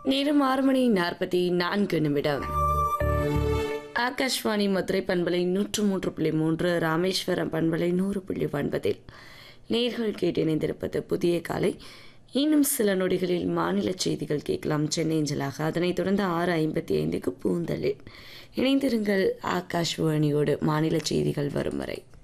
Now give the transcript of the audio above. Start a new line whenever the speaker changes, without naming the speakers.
நேரம் 6:44. ஆகாஷ்வாணி மதுரை பண்பலை 103.3, ராமேஸ்வரம் பண்பலை 100.9. நேர்கள் கேட்டு இணைந்திருப்பது புதிய காலை. இன்னும் சில நொடிகளில் மாநில செய்திகள் கேட்கலாம் சென்னைஞ்சலாக. அதனைத் தொடர்ந்து 6:55க்கு பூந்தளிர். இணைந்திருங்கள் ஆகாஷ்வாணியோடு மாநில செய்திகள் வரும் வரை.